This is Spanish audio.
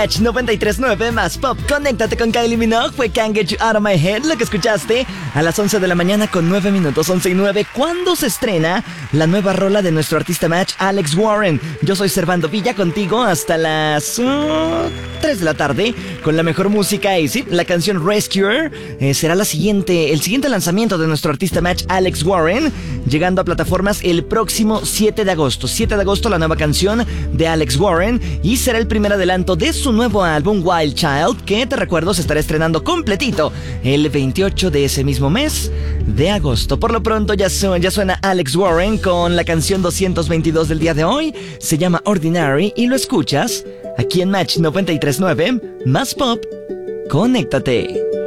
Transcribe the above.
Match 93.9 más pop. Conéctate con Kylie Minogue. Fue Can't Get You Out of My Head lo que escuchaste a las 11 de la mañana con 9 minutos, 11 y 9. ¿Cuándo se estrena la nueva rola de nuestro artista Match, Alex Warren? Yo soy Servando Villa contigo hasta las 3 de la tarde con la mejor música. Y sí, la canción Rescuer será el siguiente lanzamiento de nuestro artista Match, Alex Warren, llegando a plataformas el próximo 7 de agosto. 7 de agosto la nueva canción de Alex Warren y será el primer adelanto de su nuevo álbum Wild Child, que te recuerdo se estará estrenando completito el 28 de ese mismo mes de agosto. Por lo pronto ya suena Alex Warren con la canción 222 del día de hoy. Se llama Ordinary y lo escuchas aquí en Match 93.9 más pop. Conéctate.